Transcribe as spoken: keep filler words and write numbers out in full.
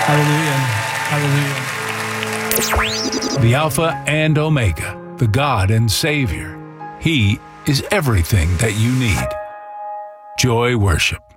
Hallelujah. Hallelujah. The Alpha and Omega, the God and Savior. He is everything that you need. Joy Worship.